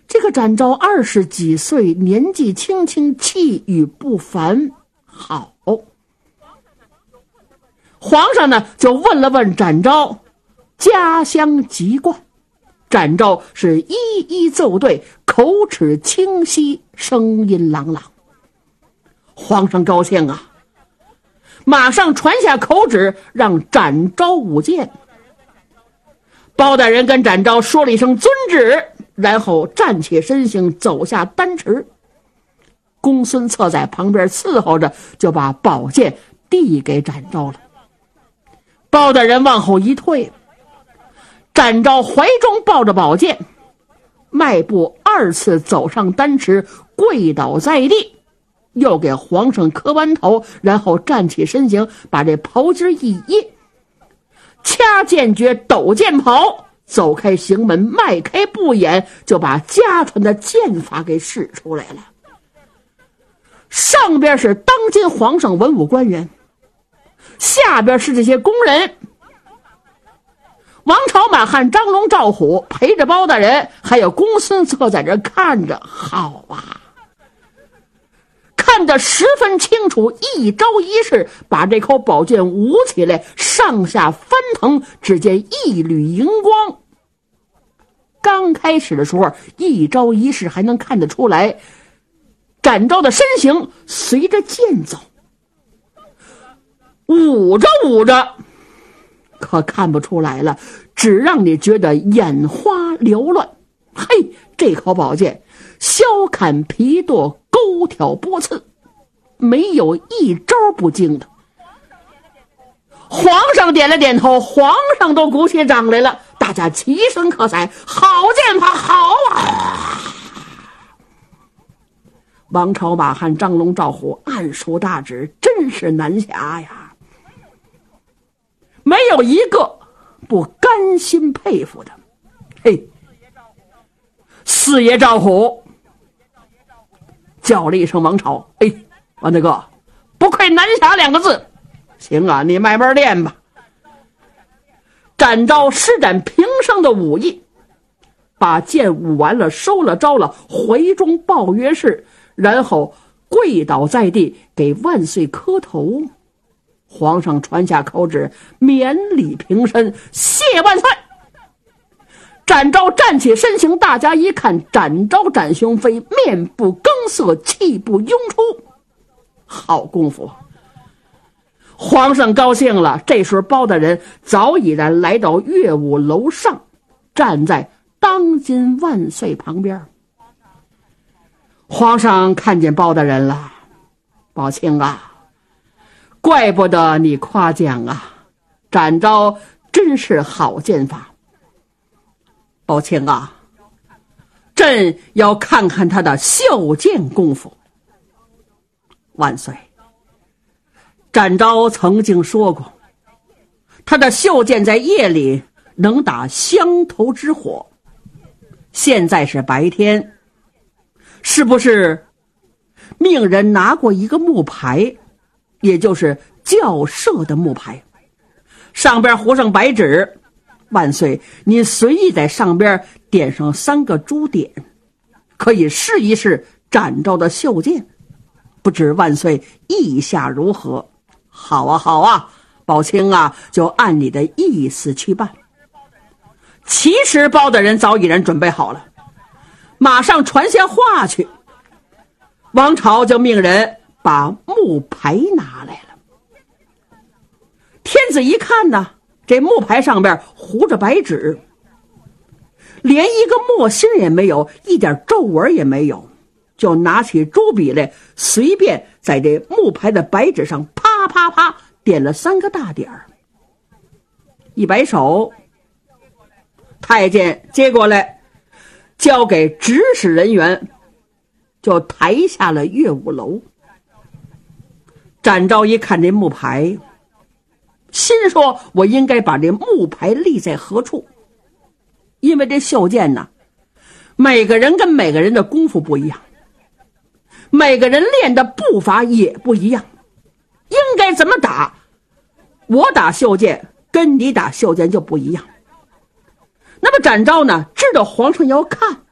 这个展昭20几岁，年纪轻轻，气宇不凡。好，皇上呢就问了问展昭家乡籍贯，展昭是一一奏对，口齿清晰，声音朗朗。皇上高兴啊，马上传下口旨，让展昭舞剑。包大人跟展昭说了一声遵旨，然后站起身形，走下丹池。公孙策在旁边伺候着，就把宝剑递给展昭了。包大人往后一退，展昭怀中抱着宝剑，迈步2次走上丹池，跪倒在地，又给皇上磕完头，然后站起身形，把这袍襟一掖，掐剑诀，抖剑袍，走开行门，迈开步眼，就把家传的剑法给使出来了。上边是当今皇上文武官员，下边是这些工人。王朝、马汉、张龙、赵虎陪着包大人，还有公孙策在这看着。好啊，看得十分清楚，一招一式，把这口宝剑舞起来，上下翻腾，只见一缕荧光。刚开始的时候，一招一式还能看得出来，展昭的身形随着剑走，舞着舞着可看不出来了，只让你觉得眼花缭乱。嘿，这口宝剑削砍皮剁，勾挑拨刺，没有一招不精的。皇上点了点头，皇上都鼓起掌来了，大家齐声喝彩，好剑法，好啊！王朝、马汉、张龙、赵虎暗竖大指，真是难侠呀，没有一个不甘心佩服的。嘿，四爷赵虎叫了一声王朝，哎，王大哥，不愧南侠2个字，行啊，你慢慢练吧。展昭施展平生的武艺，把剑舞完了，收了招了，怀中抱约式，然后跪倒在地，给万岁磕头。皇上传下口旨，免礼平身，谢万岁。展昭站起身形，大家一看，展昭展雄飞，面不更色，气不拥出，好功夫。皇上高兴了，这时候包大人早已然来到乐舞楼上，站在当今万岁旁边。皇上看见包大人了，宝清啊，怪不得你夸奖啊，展昭真是好剑法。宝清啊，朕要看看他的袖剑功夫。万岁，展昭曾经说过，他的袖剑在夜里能打相头之火，现在是白天，是不是命人拿过一个木牌，也就是校射的木牌，上边糊上白纸，万岁您随意在上边点上3个珠点，可以试一试展昭的袖剑，不知万岁意下如何？好啊好啊，宝清啊，就按你的意思去办。其实包大人早已然准备好了，马上传下话去。王朝就命人把木牌拿来了。天子一看呢，这木牌上边糊着白纸，连一个墨星也没有，一点皱纹也没有，就拿起朱笔来，随便在这木牌的白纸上啪啪啪点了3个大点儿。一摆手，太监接过来，交给指使人员，就抬下了乐舞楼。展昭一看这木牌，心说我应该把这木牌立在何处，因为这袖剑呢，每个人跟每个人的功夫不一样，每个人练的步伐也不一样，应该怎么打，我打袖剑跟你打袖剑就不一样。那么展昭呢，知道皇上要看，